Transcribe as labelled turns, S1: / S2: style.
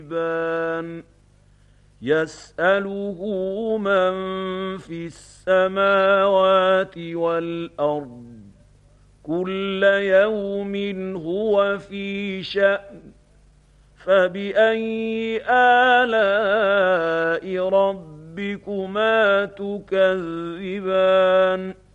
S1: تكذبان يسأله من في السماوات والأرض كل يوم هو في شأن فبأي آلاء ربكما تكذبان